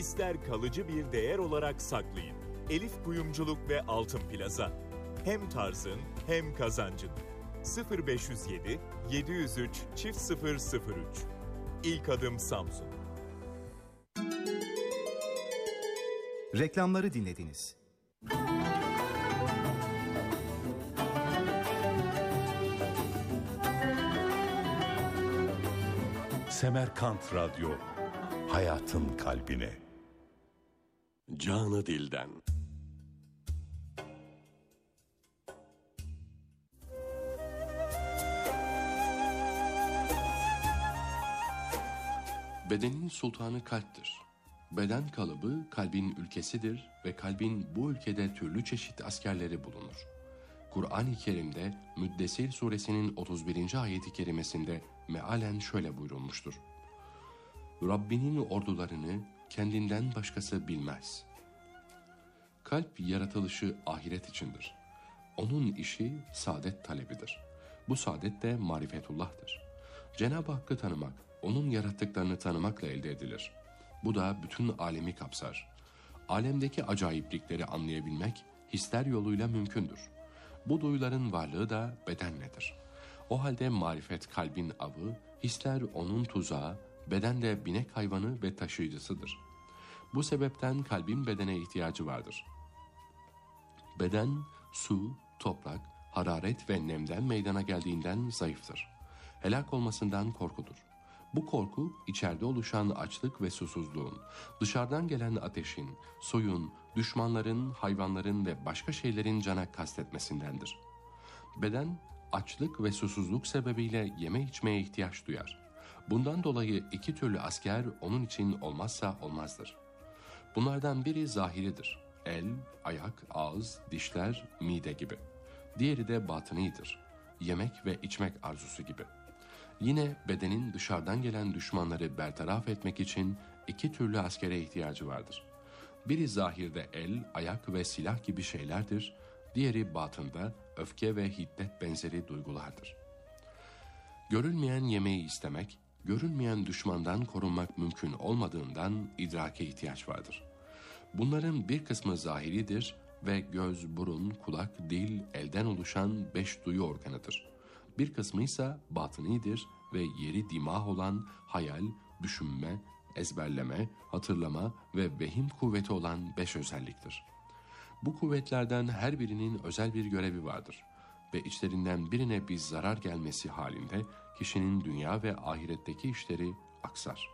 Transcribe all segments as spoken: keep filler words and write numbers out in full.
ister kalıcı bir değer olarak saklayın. Elif Kuyumculuk ve Altın Plaza. Hem tarzın hem kazancın. sıfır beş yüz yedi yedi yüz üç çift sıfır sıfır üç. İlk adım Samsun. Reklamları dinlediniz. Semerkant Radyo, hayatın kalbine. Canı dilden. Bedenin sultanı kalptir. Beden kalıbı kalbin ülkesidir ve kalbin bu ülkede türlü çeşit askerleri bulunur. Kur'an-ı Kerim'de Müddessir suresinin otuz birinci ayeti kerimesinde mealen şöyle buyurulmuştur. Rabbinin ordularını kendinden başkası bilmez. Kalp yaratılışı ahiret içindir. Onun işi saadet talebidir. Bu saadet de marifetullah'tır. Cenab-ı Hakk'ı tanımak, onun yarattıklarını tanımakla elde edilir. Bu da bütün alemi kapsar. Alemdeki acayiplikleri anlayabilmek hisler yoluyla mümkündür. Bu duyuların varlığı da bedenledir. O halde marifet kalbin avı, hisler onun tuzağı, beden de binek hayvanı ve taşıyıcısıdır. Bu sebepten kalbin bedene ihtiyacı vardır. Beden, su, toprak, hararet ve nemden meydana geldiğinden zayıftır. Helak olmasından korkudur. Bu korku içeride oluşan açlık ve susuzluğun, dışarıdan gelen ateşin, soyun, düşmanların, hayvanların ve başka şeylerin cana kastetmesindendir. Beden açlık ve susuzluk sebebiyle yeme içmeye ihtiyaç duyar. Bundan dolayı iki türlü asker onun için olmazsa olmazdır. Bunlardan biri zahiridir. El, ayak, ağız, dişler, mide gibi. Diğeri de batınidir. Yemek ve içmek arzusu gibi. Yine bedenin dışarıdan gelen düşmanları bertaraf etmek için iki türlü askere ihtiyacı vardır. Biri zahirde el, ayak ve silah gibi şeylerdir. Diğeri batında öfke ve hiddet benzeri duygulardır. Görülmeyen yemeği istemek, görülmeyen düşmandan korunmak mümkün olmadığından idrake ihtiyaç vardır. Bunların bir kısmı zahiridir ve göz, burun, kulak, dil, elden oluşan beş duyu organıdır. Bir kısmı ise batınidir ve yeri dimağ olan hayal, düşünme, ezberleme, hatırlama ve vehim kuvveti olan beş özelliktir. Bu kuvvetlerden her birinin özel bir görevi vardır ve içlerinden birine bir zarar gelmesi halinde kişinin dünya ve ahiretteki işleri aksar.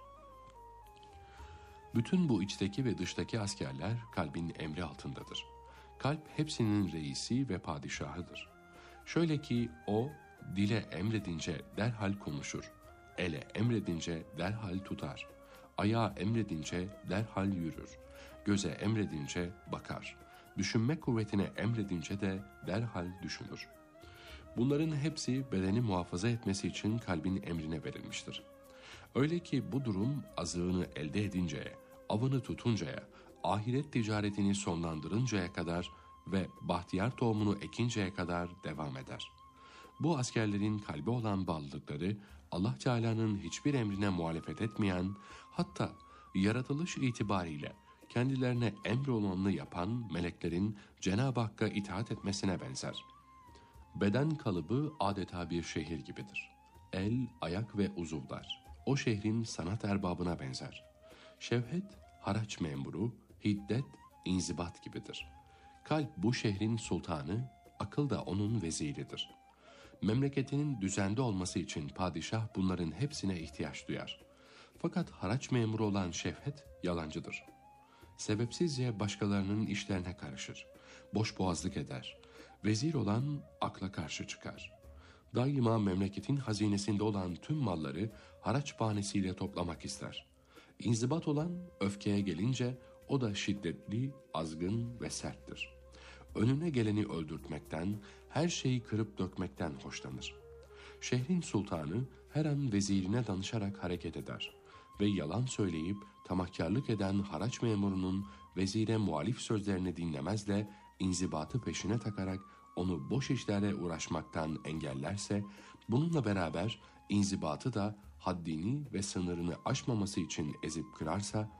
Bütün bu içteki ve dıştaki askerler kalbin emri altındadır. Kalp hepsinin reisi ve padişahıdır. Şöyle ki o dile emredince derhal konuşur, ele emredince derhal tutar, ayağa emredince derhal yürür, göze emredince bakar, düşünme kuvvetine emredince de derhal düşünür. Bunların hepsi bedeni muhafaza etmesi için kalbin emrine verilmiştir. Öyle ki bu durum azığını elde edinceye, avını tutuncaya, ahiret ticaretini sonlandırıncaya kadar ve bahtiyar tohumunu ekinceye kadar devam eder. Bu askerlerin kalbi olan bağlılıkları Allah Teala'nın hiçbir emrine muhalefet etmeyen, hatta yaratılış itibariyle kendilerine emrolanını yapan meleklerin Cenab-ı Hakk'a itaat etmesine benzer. Beden kalıbı adeta bir şehir gibidir. El, ayak ve uzuvlar o şehrin sanat erbabına benzer. Şevhet, haraç memuru, hiddet, inzibat gibidir. Kalp bu şehrin sultanı, akıl da onun veziridir. Memleketinin düzende olması için padişah bunların hepsine ihtiyaç duyar. Fakat haraç memuru olan şevhet yalancıdır. Sebepsizce başkalarının işlerine karışır. Boşboğazlık eder. Vezir olan akla karşı çıkar. Daima memleketin hazinesinde olan tüm malları haraç bahanesiyle toplamak ister. İnzibat olan öfkeye gelince o da şiddetli, azgın ve serttir. Önüne geleni öldürtmekten, her şeyi kırıp dökmekten hoşlanır. Şehrin sultanı her an vezirine danışarak hareket eder ve yalan söyleyip tamahkarlık eden haraç memurunun vezire muhalif sözlerini dinlemez de inzibatı peşine takarak onu boş işlerle uğraşmaktan engellerse, bununla beraber inzibatı da haddini ve sınırını aşmaması için ezip kırarsa,